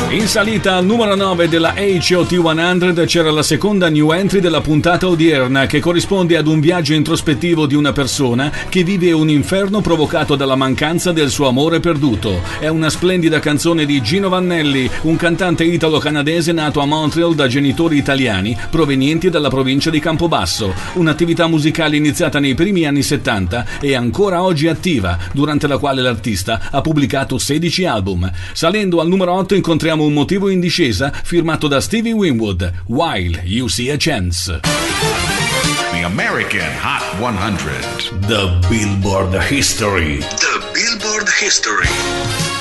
In salita al numero 9 della HOT 100 c'era la seconda new entry della puntata odierna, che corrisponde ad un viaggio introspettivo di una persona che vive un inferno provocato dalla mancanza del suo amore perduto. È una splendida canzone di Gino Vannelli, un cantante italo-canadese nato a Montreal da genitori italiani provenienti dalla provincia di Campobasso. Un'attività musicale iniziata nei primi anni 70 e ancora oggi attiva, durante la quale l'artista ha pubblicato 16 album. Salendo al numero 8 incontriamo un motivo in discesa firmato da Stevie Winwood, While You See a Chance. The American Hot 100. The Billboard History. The Billboard History.